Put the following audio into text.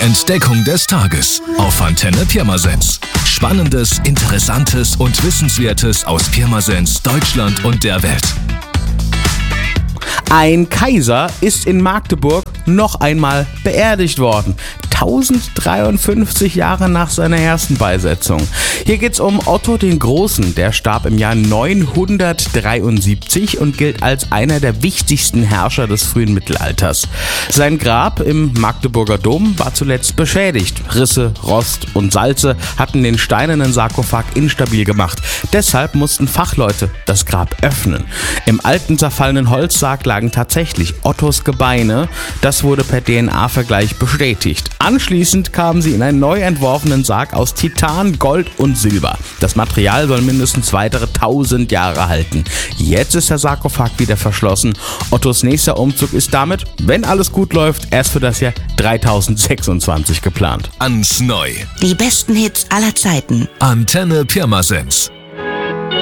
Entdeckung des Tages auf Antenne Pirmasens. Spannendes, Interessantes und Wissenswertes aus Pirmasens, Deutschland und der Welt. Ein Kaiser ist in Magdeburg noch einmal beerdigt worden. 1053 Jahre nach seiner ersten Beisetzung. Hier geht's um Otto den Großen. Der starb im Jahr 973 und gilt als einer der wichtigsten Herrscher des frühen Mittelalters. Sein Grab im Magdeburger Dom war zuletzt beschädigt. Risse, Rost und Salze hatten den steinernen Sarkophag instabil gemacht. Deshalb mussten Fachleute das Grab öffnen. Im alten zerfallenen Holzsarg lagen tatsächlich Ottos Gebeine. Das wurde per DNA-Vergleich bestätigt. Anschließend kamen sie in einen neu entworfenen Sarg aus Titan, Gold und Silber. Das Material soll mindestens weitere 1000 Jahre halten. Jetzt ist der Sarkophag wieder verschlossen. Ottos nächster Umzug ist damit, wenn alles gut läuft, erst für das Jahr 3026 geplant. Ans Neu. Die besten Hits aller Zeiten. Antenne Pirmasens.